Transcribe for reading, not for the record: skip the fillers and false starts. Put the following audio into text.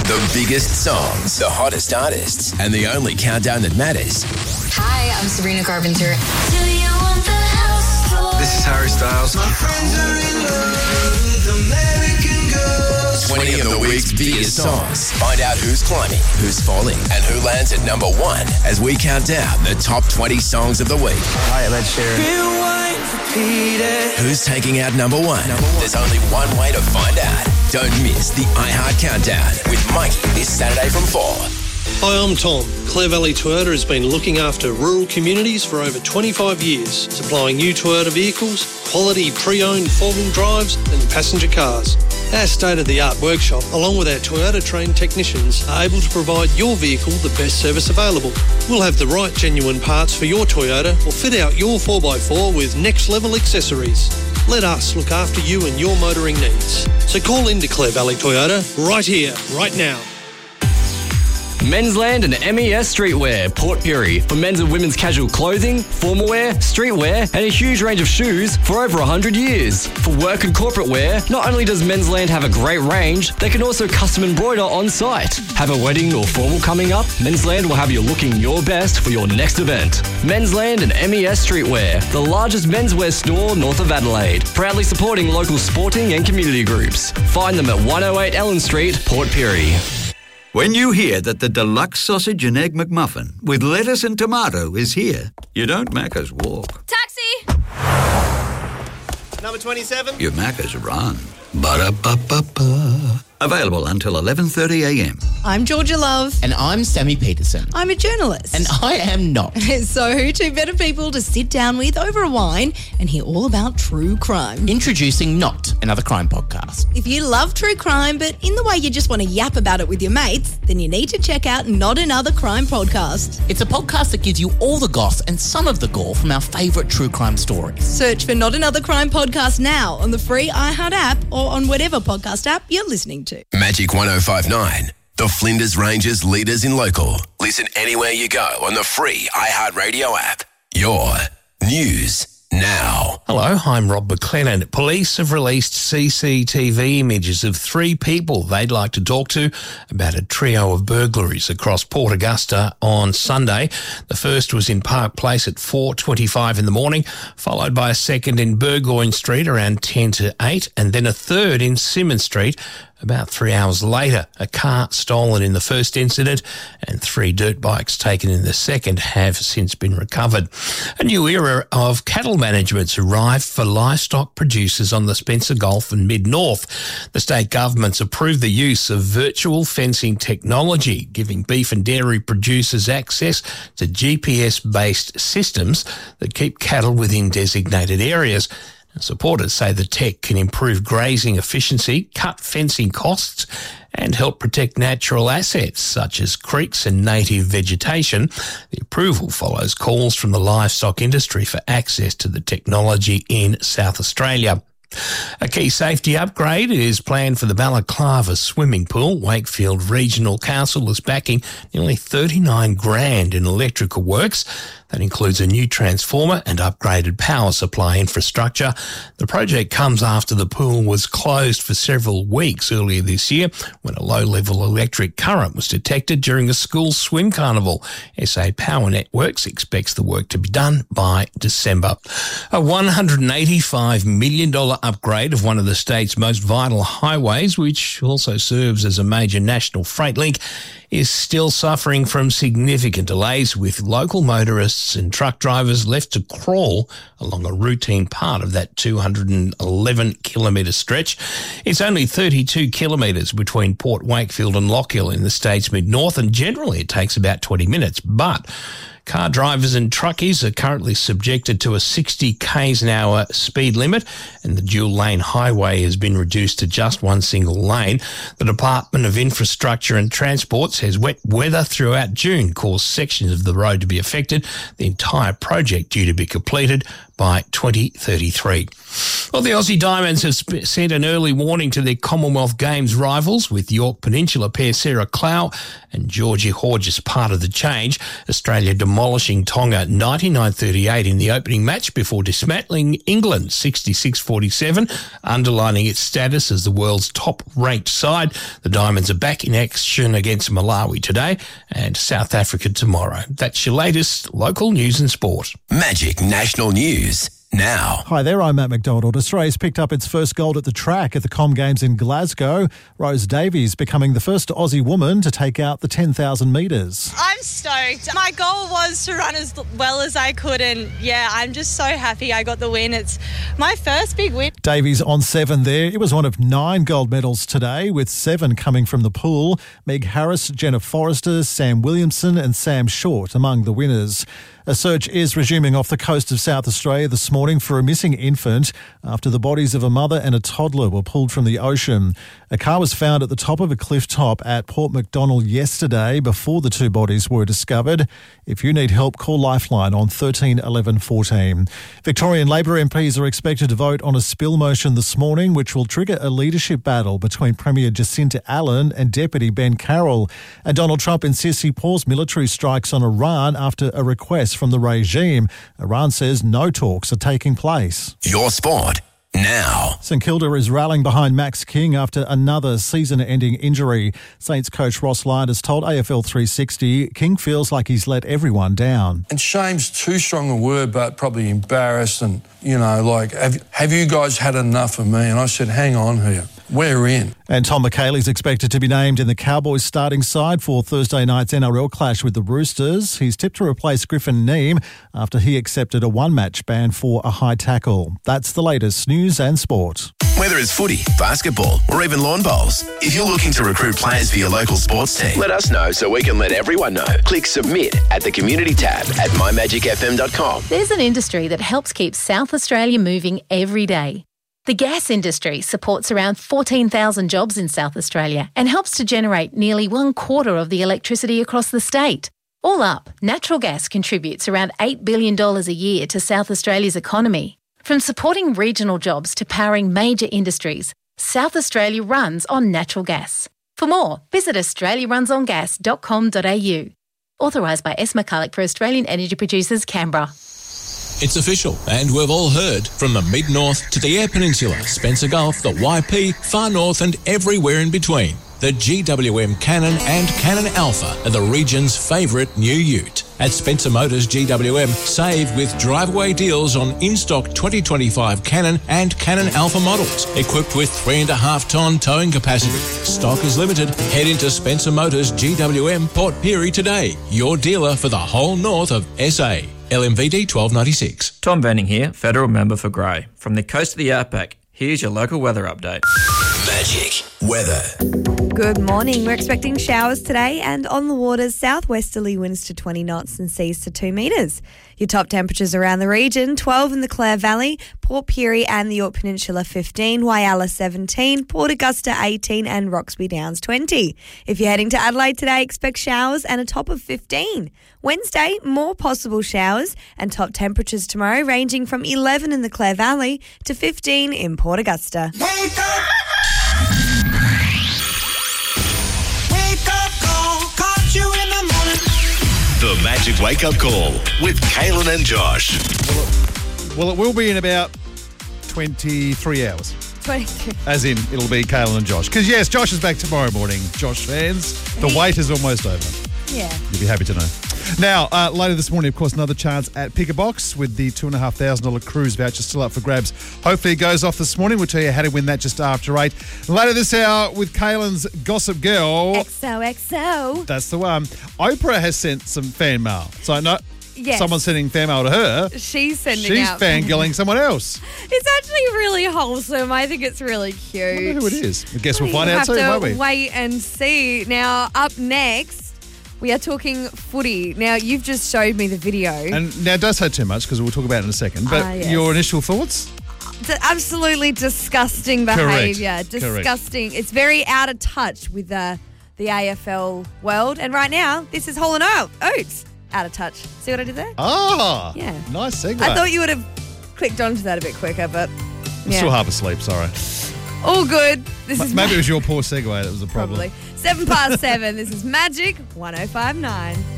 The biggest songs, the hottest artists, and the only countdown that matters. Hi, I'm Sabrina Carpenter. This is Harry Styles. My friends are in love with American girls. 20 of the week's biggest songs. Find out who's climbing, who's falling, and who lands at number one as we count down the top 20 songs of the week. Hi, I'm Ed Sheeran. Who's taking out number one? There's only one way to find out. Don't miss the iHeart Countdown with Mikey this Saturday from 4. Hi, I'm Tom. Clare Valley Toyota has been looking after rural communities for over 25 years, supplying new Toyota vehicles, quality pre-owned four-wheel drives and passenger cars. Our state-of-the-art workshop, along with our Toyota-trained technicians, are able to provide your vehicle the best service available. We'll have the right genuine parts for your Toyota or fit out your 4x4 with next-level accessories. Let us look after you and your motoring needs. So call into Clare Valley Toyota right here, right now. Mensland and MES Streetwear, Port Pirie, for men's and women's casual clothing, formal wear, streetwear, and a huge range of shoes for over 100 years. For work and corporate wear, not only does Mensland have a great range, they can also custom embroider on site. Have a wedding or formal coming up? Mensland will have you looking your best for your next event. Mensland and MES Streetwear, the largest menswear store north of Adelaide, proudly supporting local sporting and community groups. Find them at 108 Ellen Street, Port Pirie. When you hear that the deluxe sausage and egg McMuffin with lettuce and tomato is here, you don't Macca's walk. Taxi! Number 27. You Macca's run. Ba-da-ba-ba-ba. Available until 11:30am. I'm Georgia Love. And I'm Sammy Peterson. I'm a journalist. And I am not. So who two better people to sit down with over a wine and hear all about true crime? Introducing Not, another crime podcast. If you love true crime, but in the way you just want to yap about it with your mates, then you need to check out Not Another Crime Podcast. It's a podcast that gives you all the goss and some of the gore from our favourite true crime stories. Search for Not Another Crime Podcast now on the free iHeart app or on whatever podcast app you're listening to. Magic 105.9, the Flinders Ranges leaders in local. Listen anywhere you go on the free iHeartRadio app. Your news now. Hello, I'm Rob McLennan. Police have released CCTV images of 3 people they'd like to talk to about a trio of burglaries across Port Augusta on Sunday. The first was in Park Place at 4:25 in the morning, followed by a second in Burgoyne Street around 10 to 8, and then a third in Symonds Street about 3 hours later. A car stolen in the first incident and 3 dirt bikes taken in the second have since been recovered. A new era of cattle management's arrived for livestock producers on the Spencer Gulf and Mid-North. The state government's approved the use of virtual fencing technology, giving beef and dairy producers access to GPS-based systems that keep cattle within designated areas. Supporters say the tech can improve grazing efficiency, cut fencing costs, and help protect natural assets such as creeks and native vegetation. The approval follows calls from the livestock industry for access to the technology in South Australia. A key safety upgrade is planned for the Balaclava swimming pool. Wakefield Regional Council is backing nearly $39,000 in electrical works. That includes a new transformer and upgraded power supply infrastructure. The project comes after the pool was closed for several weeks earlier this year when a low-level electric current was detected during a school swim carnival. SA Power Networks expects the work to be done by December. A $185 million upgrade of one of the state's most vital highways, which also serves as a major national freight link, is still suffering from significant delays, with local motorists and truck drivers left to crawl along a routine part of that 211-kilometre stretch. It's only 32 kilometres between Port Wakefield and Lockhill in the state's mid-north, and generally it takes about 20 minutes, but car drivers and truckies are currently subjected to a 60 k's an hour speed limit, and the dual-lane highway has been reduced to just one single lane. The Department of Infrastructure and Transport says wet weather throughout June caused sections of the road to be affected. The entire project due to be completed by 2033. Well, the Aussie Diamonds have sent an early warning to their Commonwealth Games rivals, with York Peninsula pair Sarah Clow and Georgie Hodges part of the change. Australia demolishing Tonga 99-38 in the opening match before dismantling England 66-47, underlining its status as the world's top-ranked side. The Diamonds are back in action against Malawi today and South Africa tomorrow. That's your latest local news and sport. Magic National News now. Hi there, I'm Matt McDonald. Australia's picked up its first gold at the track at the Com Games in Glasgow. Rose Davies becoming the first Aussie woman to take out the 10,000 metres. I'm stoked. My goal was to run as well as I could, and I'm just so happy I got the win. It's my first big win. Davies on 7 there. It was one of 9 gold medals today, with 7 coming from the pool. Meg Harris, Jenna Forrester, Sam Williamson and Sam Short among the winners. A search is resuming off the coast of South Australia this morning for a missing infant after the bodies of a mother and a toddler were pulled from the ocean. A car was found at the top of a cliff top at Port MacDonnell yesterday before the 2 bodies were discovered. If you need help, call Lifeline on 13 11 14. Victorian Labor MPs are expected to vote on a spill motion this morning, which will trigger a leadership battle between Premier Jacinta Allen and Deputy Ben Carroll. And Donald Trump insists he paused military strikes on Iran after a request from the regime. Iran says no talks are taking place. Your sport now. St Kilda is rallying behind Max King after another season-ending injury. Saints coach Ross Lyon has told AFL 360 King feels like he's let everyone down. And shame's too strong a word, but probably embarrassed and, have you guys had enough of me? And I said, hang on here. We're in. And Tom McHaley's expected to be named in the Cowboys starting side for Thursday night's NRL clash with the Roosters. He's tipped to replace Griffin Neame after he accepted a 1-match ban for a high tackle. That's the latest news and sport. Whether it's footy, basketball or even lawn bowls, if you're looking to recruit players for your local sports team, let us know so we can let everyone know. Click submit at the community tab at mymagicfm.com. There's an industry that helps keep South Australia moving every day. The gas industry supports around 14,000 jobs in South Australia and helps to generate nearly 1/4 of the electricity across the state. All up, natural gas contributes around $8 billion a year to South Australia's economy. From supporting regional jobs to powering major industries, South Australia runs on natural gas. For more, visit australiarunsongas.com.au. Authorised by S. McCulloch for Australian Energy Producers, Canberra. It's official, and we've all heard, from the Mid-North to the Eyre Peninsula, Spencer Gulf, the YP, Far North and everywhere in between. The GWM Cannon and Cannon Alpha are the region's favourite new ute. At Spencer Motors GWM, save with drive-away deals on in-stock 2025 Cannon and Cannon Alpha models, equipped with 3.5-tonne towing capacity. Stock is limited. Head into Spencer Motors GWM Port Pirie today, your dealer for the whole north of SA. LMVD 1296. Tom Venning here, Federal Member for Grey. From the coast of the Outback, here's your local weather update. Magic weather. Good morning. We're expecting showers today and on the waters, southwesterly winds to 20 knots and seas to 2 metres. Your top temperatures around the region, 12 in the Clare Valley, Port Pirie and the York Peninsula 15, Whyalla 17, Port Augusta 18 and Roxby Downs 20. If you're heading to Adelaide today, expect showers and a top of 15. Wednesday, more possible showers and top temperatures tomorrow ranging from 11 in the Clare Valley to 15 in Port Augusta. Wake up! Wake up call, caught you in the morning. The Magic Wake Up Call with Kaylin and Josh. Well, it will be in about 23 hours. 23. As in, it'll be Kaylin and Josh. Because, yes, Josh is back tomorrow morning. Josh fans, the wait is almost over. Yeah. You'll be happy to know. Now, later this morning, of course, another chance at Pick a Box with the $2,500 cruise voucher still up for grabs. Hopefully it goes off this morning. We'll tell you how to win that just after 8. Later this hour with Kaylin's Gossip Girl. XOXO. That's the one. Oprah has sent some fan mail. So, no, Yes. someone's sending fan mail to her. She's sending She's out. fangirling someone else. It's actually really wholesome. I think it's really cute. I wonder who it is. I guess we'll find out soon, won't we? Wait and see. Now, up next, we are talking footy. Now, you've just showed me the video. And now, don't say too much because we'll talk about it in a second. But yes. your initial thoughts? Absolutely disgusting behaviour. Correct. Disgusting. It's very out of touch with the AFL world. And right now, this is Hall & Oates. Out of touch. See what I did there? Ah, yeah. Nice segue. I thought you would have clicked onto that a bit quicker, but I'm still half asleep, sorry. All good. This is Maybe it was your poor segue that was the problem. probably 7 past 7. This is Magic 105.9.